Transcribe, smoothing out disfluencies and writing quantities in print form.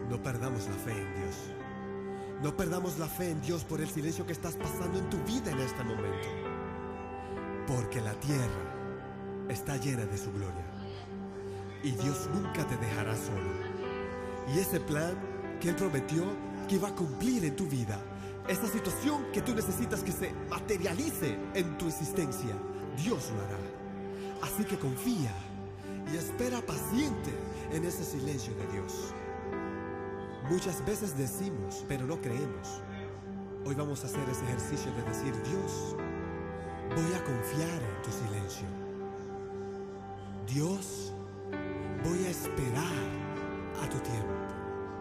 No perdamos la fe en Dios. No perdamos la fe en Dios por el silencio que estás pasando en tu vida en este momento. Porque la tierra está llena de su gloria. Y Dios nunca te dejará solo. Y ese plan que Él prometió que iba a cumplir en tu vida, esa situación que tú necesitas que se materialice en tu existencia, Dios lo hará. Así que confía y espera paciente en ese silencio de Dios. Muchas veces decimos, pero no creemos. Hoy vamos a hacer ese ejercicio de decir: Dios, voy a confiar en tu silencio. Dios, voy a esperar a tu tiempo.